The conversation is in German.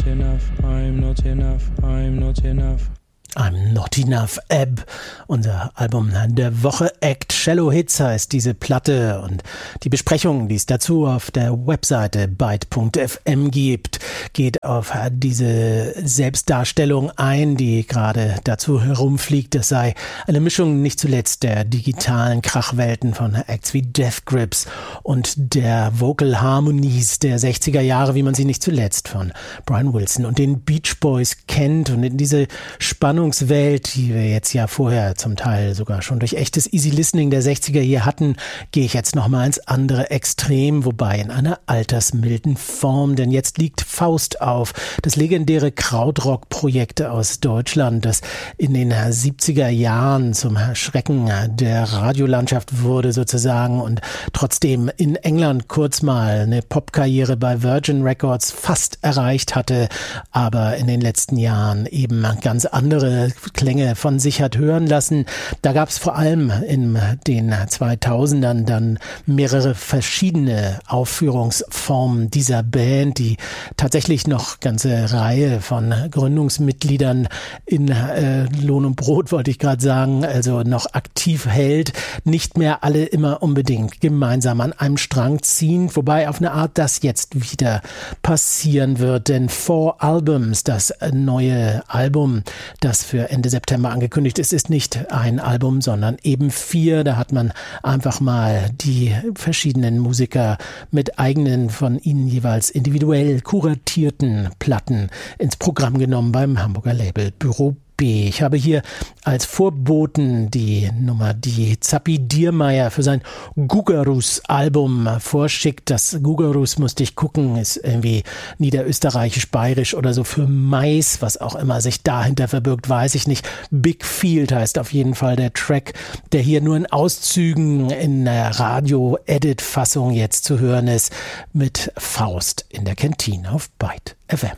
not enough, I'm not enough, I'm not enough. I'm Not Enough, Ebb, unser Album der Woche. Act Shallow Hits heißt diese Platte, und die Besprechung, die es dazu auf der Webseite byte.fm gibt, geht auf diese Selbstdarstellung ein, die gerade dazu herumfliegt. Das sei eine Mischung nicht zuletzt der digitalen Krachwelten von Acts wie Death Grips und der Vocal Harmonies der 60er Jahre, wie man sie nicht zuletzt von Brian Wilson und den Beach Boys kennt. Und in diese Spannungswelt, die wir jetzt ja vorher zum Teil sogar schon durch echtes Easy Listening der 60er hier hatten, gehe ich jetzt nochmal ins andere Extrem, wobei in einer altersmilden Form, denn jetzt liegt Faust auf, das legendäre Krautrock-Projekt aus Deutschland, das in den 70er Jahren zum Schrecken der Radiolandschaft wurde sozusagen und trotzdem in England kurz mal eine Popkarriere bei Virgin Records fast erreicht hatte, aber in den letzten Jahren eben ganz andere Klänge von sich hat hören lassen. Da gab es vor allem in den 2000ern dann mehrere verschiedene Aufführungsformen dieser Band, die tatsächlich noch ganze Reihe von Gründungsmitgliedern in Lohn und Brot, wollte ich gerade sagen, also noch aktiv hält. Nicht mehr alle immer unbedingt gemeinsam an einem Strang ziehen, wobei auf eine Art das jetzt wieder passieren wird, denn 4 Albums, das neue Album, das für Ende September angekündigt ist, ist nicht ein Album, sondern eben 4. Da hat man einfach mal die verschiedenen Musiker mit eigenen, von ihnen jeweils individuell kuratierten Platten ins Programm genommen beim Hamburger Label Büro B. Ich habe hier als Vorboten die Nummer, die Zappi Diermeier für sein Gugarus-Album vorschickt. Das Gugarus, musste ich gucken, ist irgendwie niederösterreichisch-bayerisch oder so für Mais, was auch immer sich dahinter verbirgt, weiß ich nicht. Big Field heißt auf jeden Fall der Track, der hier nur in Auszügen in der Radio-Edit-Fassung jetzt zu hören ist, mit Faust in der Kantine auf Byte FM.